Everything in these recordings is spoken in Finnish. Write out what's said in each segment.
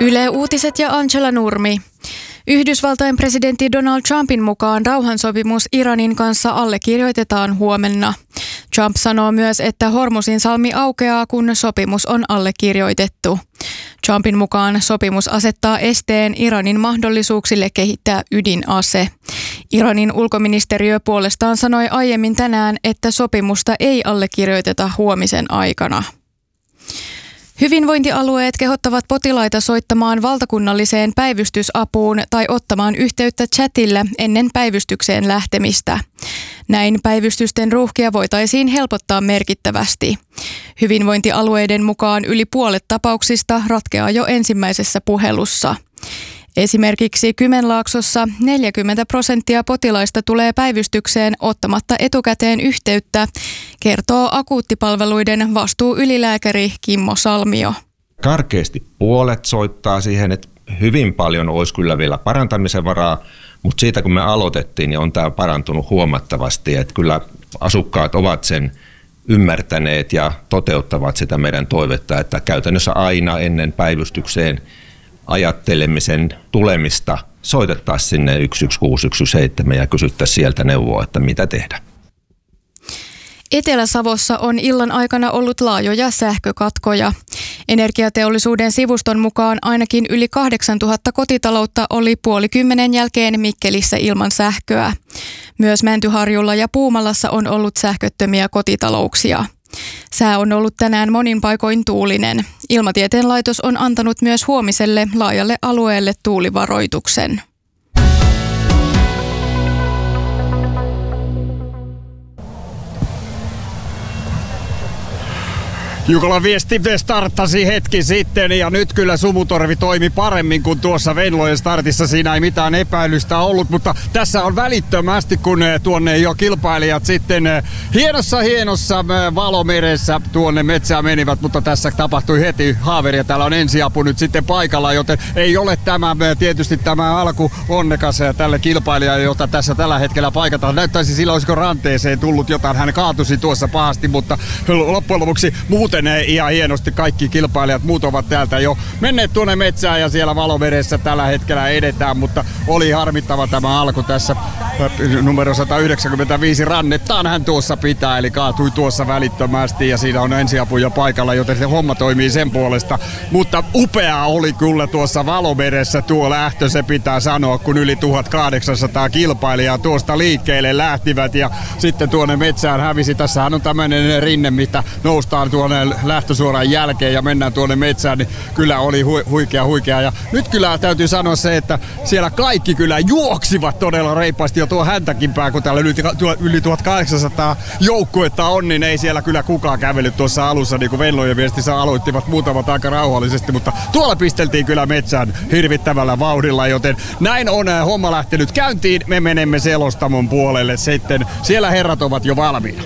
Yle Uutiset ja Angela Nurmi. Yhdysvaltain presidentti Donald Trumpin mukaan rauhansopimus Iranin kanssa allekirjoitetaan huomenna. Trump sanoo myös, että Hormuzinsalmi aukeaa, kun sopimus on allekirjoitettu. Trumpin mukaan sopimus asettaa esteen Iranin mahdollisuuksille kehittää ydinase. Iranin ulkoministeriö puolestaan sanoi aiemmin tänään, että sopimusta ei allekirjoiteta huomisen aikana. Hyvinvointialueet kehottavat potilaita soittamaan valtakunnalliseen päivystysapuun tai ottamaan yhteyttä chatilla ennen päivystykseen lähtemistä. Näin päivystysten ruuhkia voitaisiin helpottaa merkittävästi. Hyvinvointialueiden mukaan yli puolet tapauksista ratkeaa jo ensimmäisessä puhelussa. Esimerkiksi Kymenlaaksossa 40% potilaista tulee päivystykseen ottamatta etukäteen yhteyttä, kertoo akuuttipalveluiden vastuuylilääkäri Kimmo Salmio. Karkeasti puolet soittaa siihen, että hyvin paljon olisi kyllä vielä parantamisen varaa, mutta siitä kun me aloitettiin, niin on tämä parantunut huomattavasti, että kyllä asukkaat ovat sen ymmärtäneet ja toteuttavat sitä meidän toivetta, että käytännössä aina ennen päivystykseen ajattelemisen tulemista soitettaisiin sinne 11617 ja kysyttäisiin sieltä neuvoa, että mitä tehdä. Etelä-Savossa on illan aikana ollut laajoja sähkökatkoja. Energiateollisuuden sivuston mukaan ainakin yli 8000 kotitaloutta oli 9:30 jälkeen Mikkelissä ilman sähköä. Myös Mäntyharjulla ja Puumalassa on ollut sähköttömiä kotitalouksia. Sää on ollut tänään monin paikoin tuulinen. Ilmatieteen laitos on antanut myös huomiselle laajalle alueelle tuulivaroituksen. Jukolan viesti starttasi hetki sitten ja nyt kyllä sumutorvi toimi paremmin kuin tuossa Venlojen startissa. Siinä ei mitään epäilystä ollut, mutta tässä on välittömästi, kun tuonne jo kilpailijat sitten hienossa valomeressä tuonne metsään menivät, mutta tässä tapahtui heti haaveri ja täällä on ensiapu nyt sitten paikalla, joten ei ole tietysti tämä alku onnekas tälle kilpailijalle, jota tässä tällä hetkellä paikataan. Näyttäisi silloin, olisiko ranteeseen tullut jotain, hän kaatusi tuossa pahasti, mutta loppujen lopuksi muuten ihan hienosti kaikki kilpailijat muut ovat täältä jo menneet tuonne metsään ja siellä valomeressä tällä hetkellä edetään, mutta oli harmittava tämä alku tässä numero 195 rannettaan hän tuossa pitää, eli kaatui tuossa välittömästi ja siinä on ensiapu jo paikalla, joten se homma toimii sen puolesta, mutta upeaa oli kyllä tuossa valomeressä tuo lähtö, se pitää sanoa, kun yli 1800 kilpailijaa tuosta liikkeelle lähtivät ja sitten tuonne metsään hävisi. Tässähän on tämmöinen rinne, mitä noustaan tuonne lähtösuoran jälkeen ja mennään tuonne metsään, niin kyllä oli huikea. Ja nyt kyllä täytyy sanoa se, että siellä kaikki kyllä juoksivat todella reippaasti jo tuo häntäkin pää, kun täällä yli 1800 joukkuetta on, niin ei siellä kyllä kukaan kävellyt tuossa alussa, niin kuin Venlojen viestissä aloittivat muutamat aika rauhallisesti, mutta tuolla pisteltiin kyllä metsään hirvittävällä vauhdilla, joten näin on homma lähtenyt käyntiin. Me menemme selostamon puolelle sitten. Siellä herrat ovat jo valmiina.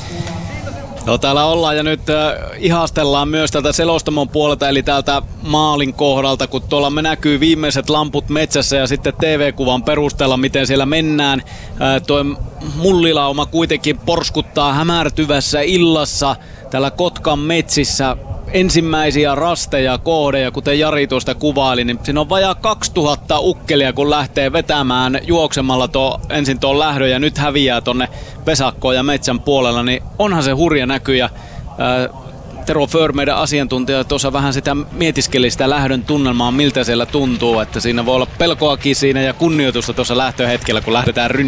No täällä ollaan ja nyt ihastellaan myös tältä selostamon puolelta, eli täältä maalin kohdalta, kun tuolla me näkyy viimeiset lamput metsässä ja sitten TV-kuvan perusteella, miten siellä mennään. Tuo mullilauma kuitenkin porskuttaa hämärtyvässä illassa täällä Kotkan metsissä. Ensimmäisiä rasteja, kohdeja, kuten Jari tuosta kuvaili, niin siinä on vajaa 2000 ukkelia, kun lähtee vetämään juoksemalla ensin tuon lähdön ja nyt häviää tonne pesakkoon ja metsän puolella, niin onhan se hurja näky. Ja Tero Föhr, meidän asiantuntija, tuossa vähän sitä mietiskeli sitä lähdön tunnelmaa, miltä siellä tuntuu, että siinä voi olla pelkoakin siinä ja kunnioitusta tuossa lähtöhetkellä, kun lähdetään